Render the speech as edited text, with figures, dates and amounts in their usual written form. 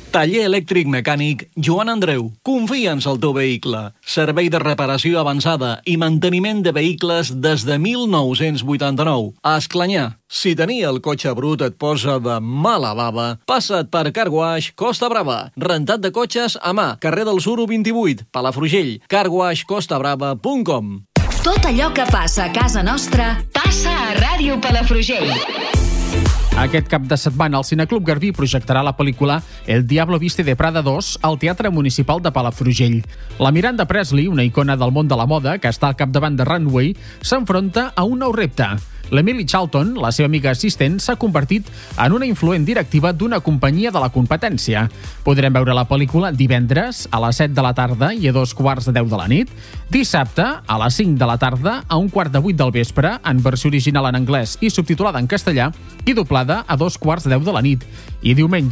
Taller elèctric mecànic Joan Andreu. Confia'ns al teu vehicle. Servei de reparació avançada i manteniment de vehicles des de 1989. A Esclanyà. Si tenir el cotxe brut et posa de mala bava, passa't per Car Wash Costa Brava. Rentat de cotxes a mà. Carrer del Suro 28, Palafrugell. carwashcostabrava.com. Tot allò que passa a casa nostra passa a Ràdio Palafrugell. Aquest cap de setmana el Cineclub Garbí projectarà la pel·lícula El Diablo Viste de Prada 2 al Teatre Municipal de Palafrugell. La Miranda Presley, una icona del món de la moda que està al capdavant de Runway, s'enfronta a un nou repte. L'Emily Charlton, la seva amiga assistent, s'ha convertit en una influent directiva d'una companyia de la competència. Podrem veure la pel·lícula divendres a les 7 de la tarda i a 2:15 de la nit, dissabte a les 5 de la tarda a 7:45 del vespre, en versió original en anglès i subtitulada en castellà, i doblada a 2:10 de la nit, i diumenge